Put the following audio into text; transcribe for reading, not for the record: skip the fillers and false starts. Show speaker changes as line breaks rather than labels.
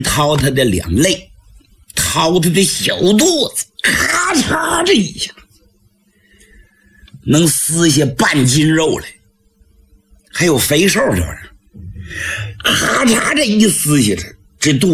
掏他的两肋，掏他的小肚子，咔嚓这一下能撕下半斤肉来，还有肥瘦这玩意儿，咔嚓这一撕下来，这肚